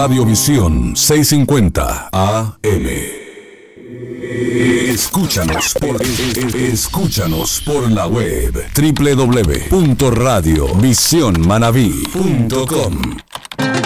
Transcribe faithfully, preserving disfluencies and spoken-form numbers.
Radiovisión seiscientos cincuenta A M. Escúchanos por, escúchanos por la web doble u doble u doble u punto radio visión manaví punto com.